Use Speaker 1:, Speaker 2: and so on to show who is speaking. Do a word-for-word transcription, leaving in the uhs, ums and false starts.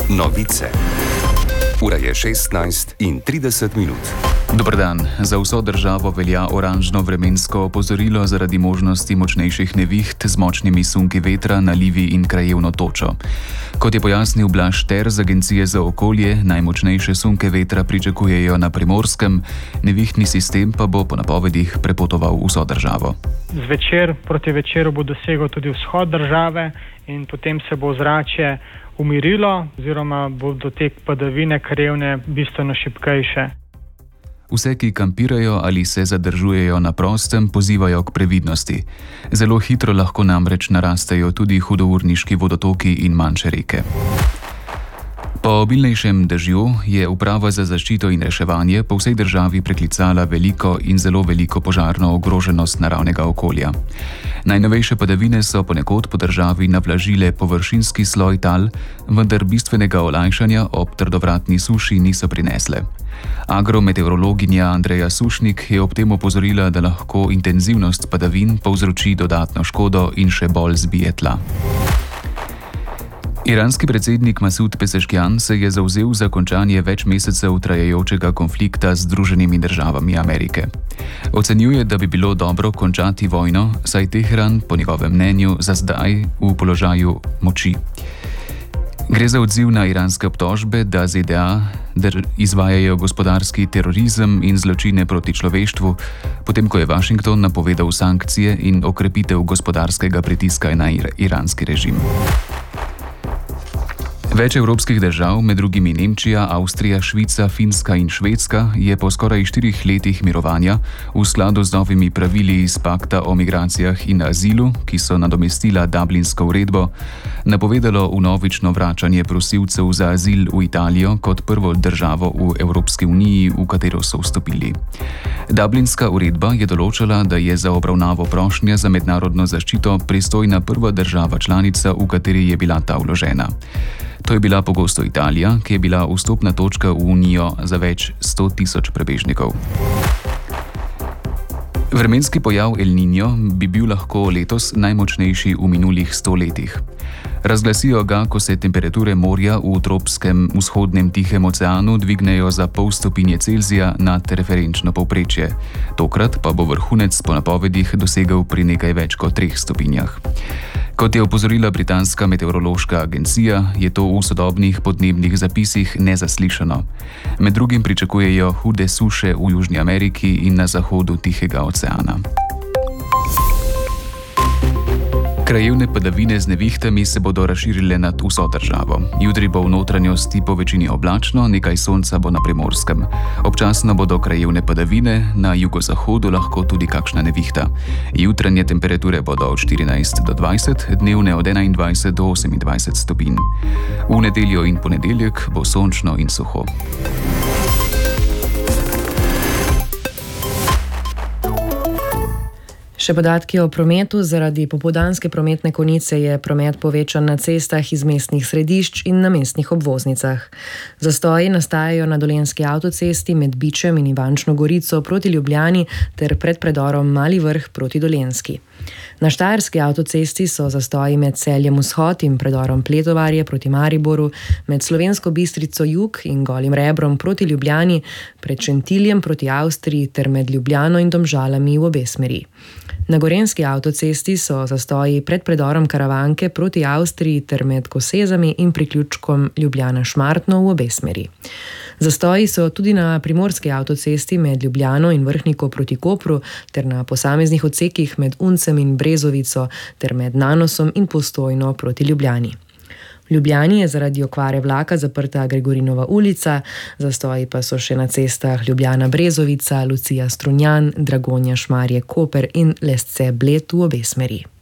Speaker 1: Novice. Ura je šestnajst in trideset minut.
Speaker 2: Dober dan. Za vso državo velja oranžno vremensko opozorilo zaradi možnosti močnejših neviht z močnimi sunki vetra, nalivi in krajevno točo. Kot je pojasnil Blaž Ter z Agencije za okolje, najmočnejše sunke vetra pričakujejo na Primorskem, nevihtni sistem pa bo po napovedih prepotoval vso državo.
Speaker 3: Zvečer proti večeru bo dosegel tudi vzhod države in potem se bo ozračje umirilo oziroma bodo te padavine krajevne bistveno šibkejše.
Speaker 2: Vse, ki kampirajo ali se zadržujejo na prostem, pozivajo k previdnosti. Zelo hitro lahko namreč narastejo tudi hudourniški vodotoki in manjše reke. Po obilnejšem dežju je Uprava za zaščito in reševanje po vsej državi preklicala veliko in zelo veliko požarno ogroženost naravnega okolja. Najnovejše padavine so ponekod po državi navlažile površinski sloj tal, vendar bistvenega olajšanja ob trdovratni suši niso prinesle. Agrometeorologinja Andreja Sušnik je ob tem opozorila, da lahko intenzivnost padavin povzroči dodatno škodo in še bolj zbije tla. Iranski predsednik Masud Pezeškian se je zavzel za končanje več mesecev trajajočega konflikta z Združenimi državami Amerike. Ocenjuje, da bi bilo dobro končati vojno, saj Teheran, po njegovem mnenju, za zdaj v položaju moči. Gre za odziv na iranske obtožbe, da Z D A izvajajo gospodarski terorizem in zločine proti človeštvu, potem ko je Washington napovedal sankcije in okrepitev gospodarskega pritiska na iranski režim. Več evropskih držav, med drugimi Nemčija, Avstrija, Švica, Finska in Švedska, je po skoraj štirih letih mirovanja v skladu z novimi pravili iz pakta o migracijah in azilu, ki so nadomestila Dublinsko uredbo, napovedalo vnovično vračanje prosilcev za azil v Italijo kot prvo državo v Evropski uniji, v katero so vstopili. Dublinska uredba je določala, da je za obravnavo prošnje za mednarodno zaščito pristojna prva država članica, v kateri je bila ta vložena. To je bila pogosto Italija, ki je bila vstopna točka v Unijo za več sto tisoč prebežnikov. Vremenski pojav El Niño bi bil lahko letos najmočnejši v minulih sto letih. Razglasijo ga, ko se temperature morja v tropskem vzhodnem Tihem oceanu dvignejo za pol stopinje Celzija nad referenčno povprečje. Tokrat pa bo vrhunec po napovedih dosegel pri nekaj več kot treh stopinjah. Kot je opozorila britanska meteorološka agencija, je to v sodobnih podnebnih zapisih nezaslišano. Med drugim pričakujejo hude suše v Južni Ameriki in na zahodu Tihega oceana. Krajevne padavine z nevihtami se bodo razširile nad vso državo. Jutri bo v notranjosti po večini oblačno, nekaj sonca bo na Primorskem. Občasno bodo krajevne padavine, na jugozahodu lahko tudi kakšna nevihta. Jutranje temperature bodo od štirinajst do dvajset, dnevne od enaindvajset do osemindvajset stopinj. V nedeljo in ponedeljek bo sončno in suho.
Speaker 4: Še podatki o prometu. Zaradi popoldanske prometne konice je promet povečan na cestah iz mestnih središč in na mestnih obvoznicah. Zastoji nastajajo na Dolenjski avtocesti med Bičem in Ivančno Gorico proti Ljubljani ter pred predorom Mali Vrh proti Dolenjski. Na Štajerski avtocesti so zastoji med Celjem Vzhod in predorom Pletovarje proti Mariboru, med Slovensko Bistrico Jug in Golim Rebrom proti Ljubljani, pred Šentiljem proti Avstriji ter med Ljubljano in Domžalami v obe smeri. Na Gorenjski avtocesti so zastoji pred predorom Karavanke proti Avstriji ter med Kosezami in priključkom Ljubljana-Šmartno v obe smeri. Zastoji so tudi na Primorski avtocesti med Ljubljano in Vrhniko proti Kopru ter na posameznih odsekih med Uncem in Brezovico ter med Nanosom in Postojno proti Ljubljani. V Ljubljani je zaradi okvare vlaka zaprta Gregorinova ulica, zastoji pa so še na cestah Ljubljana-Brezovica, Lucija-Strunjan, Dragonja-Šmarje-Koper in Lesce-Bled v obe smeri.